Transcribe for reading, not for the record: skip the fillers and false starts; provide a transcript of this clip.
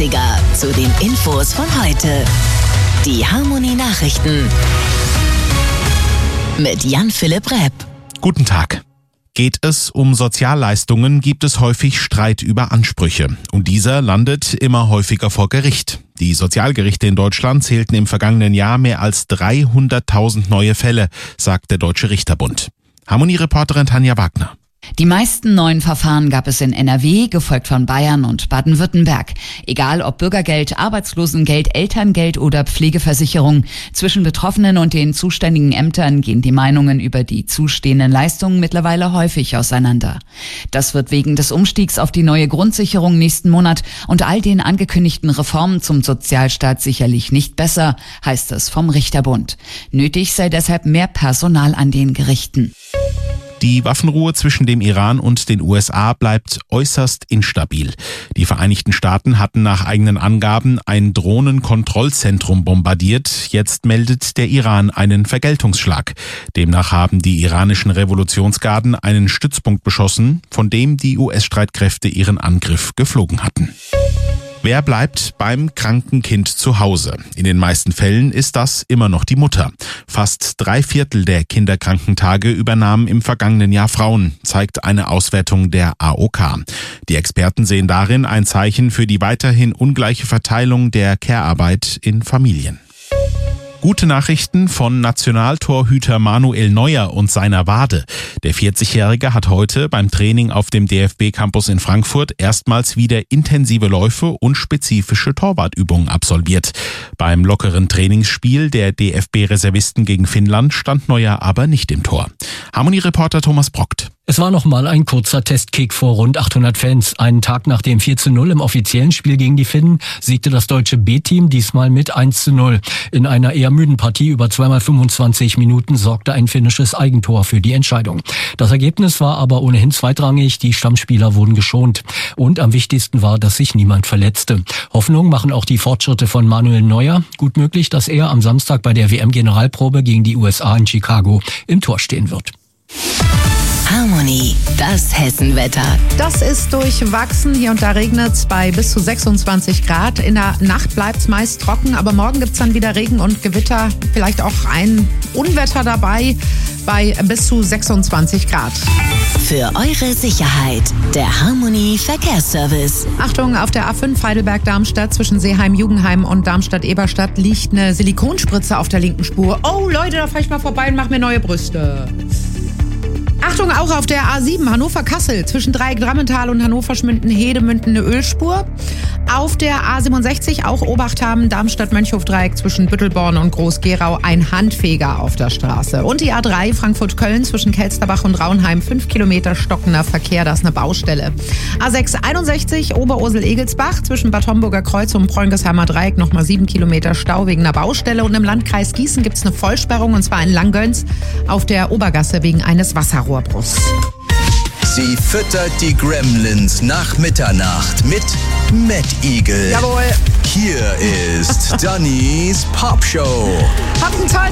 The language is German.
Klassiker zu den Infos von heute. Die Harmony Nachrichten mit Jan-Philipp Repp. Guten Tag. Geht es um Sozialleistungen, gibt es häufig Streit über Ansprüche. Und dieser landet immer häufiger vor Gericht. Die Sozialgerichte in Deutschland zählten im vergangenen Jahr mehr als 300.000 neue Fälle, sagt der Deutsche Richterbund. Harmonie-Reporterin Tanja Wagner. Die meisten neuen Verfahren gab es in NRW, gefolgt von Bayern und Baden-Württemberg. Egal ob Bürgergeld, Arbeitslosengeld, Elterngeld oder Pflegeversicherung. Zwischen Betroffenen und den zuständigen Ämtern gehen die Meinungen über die zustehenden Leistungen mittlerweile häufig auseinander. Das wird wegen des Umstiegs auf die neue Grundsicherung nächsten Monat und all den angekündigten Reformen zum Sozialstaat sicherlich nicht besser, heißt es vom Richterbund. Nötig sei deshalb mehr Personal an den Gerichten. Die Waffenruhe zwischen dem Iran und den USA bleibt äußerst instabil. Die Vereinigten Staaten hatten nach eigenen Angaben ein Drohnenkontrollzentrum bombardiert. Jetzt meldet der Iran einen Vergeltungsschlag. Demnach haben die iranischen Revolutionsgarden einen Stützpunkt beschossen, von dem die US-Streitkräfte ihren Angriff geflogen hatten. Wer bleibt beim kranken Kind zu Hause? In den meisten Fällen ist das immer noch die Mutter. Fast 3/4 der Kinderkrankentage übernahmen im vergangenen Jahr Frauen, zeigt eine Auswertung der AOK. Die Experten sehen darin ein Zeichen für die weiterhin ungleiche Verteilung der Care-Arbeit in Familien. Gute Nachrichten von Nationaltorhüter Manuel Neuer und seiner Wade. Der 40-Jährige hat heute beim Training auf dem DFB-Campus in Frankfurt erstmals wieder intensive Läufe und spezifische Torwartübungen absolviert. Beim lockeren Trainingsspiel der DFB-Reservisten gegen Finnland stand Neuer aber nicht im Tor. Harmonie-Reporter Thomas Brockt. Es war nochmal ein kurzer Testkick vor rund 800 Fans. Einen Tag nach dem 4:0 im offiziellen Spiel gegen die Finnen siegte das deutsche B-Team diesmal mit 1:0. In einer eher müden Partie über 2x25 Minuten sorgte ein finnisches Eigentor für die Entscheidung. Das Ergebnis war aber ohnehin zweitrangig. Die Stammspieler wurden geschont. Und am wichtigsten war, dass sich niemand verletzte. Hoffnung machen auch die Fortschritte von Manuel Neuer. Gut möglich, dass er am Samstag bei der WM-Generalprobe gegen die USA in Chicago im Tor stehen wird. Harmony, das Hessenwetter. Das ist durchwachsen. Hier und da regnet es bei bis zu 26 Grad. In der Nacht bleibt es meist trocken, aber morgen gibt es dann wieder Regen und Gewitter. Vielleicht auch ein Unwetter dabei bei bis zu 26 Grad. Für eure Sicherheit, der Harmony Verkehrsservice. Achtung, auf der A5 Heidelberg-Darmstadt zwischen Seeheim-Jugendheim und Darmstadt-Eberstadt liegt eine Silikonspritze auf der linken Spur. Oh Leute, da fahre ich mal vorbei und mache mir neue Brüste. Achtung, auch auf der A7 Hannover-Kassel zwischen Dreieck-Drammental und Hannover-Schmünden-Hedemünden eine Ölspur. Auf der A67 auch Obacht haben, Darmstadt-Mönchhof-Dreieck zwischen Büttelborn und Groß-Gerau ein Handfeger auf der Straße. Und die A3 Frankfurt-Köln zwischen Kelsterbach und Raunheim 5 Kilometer stockender Verkehr, das ist eine Baustelle. A6 61 Oberursel-Egelsbach zwischen Bad Homburger Kreuz und Preungesheimer Dreieck nochmal 7 Kilometer Stau wegen einer Baustelle. Und im Landkreis Gießen gibt es eine Vollsperrung und zwar in Langgöns auf der Obergasse wegen eines Wasserrohrbruchs. Sie füttert die Gremlins nach Mitternacht mit Mad Eagle. Jawohl. Hier ist Dannys Popshow. Habt einen tollen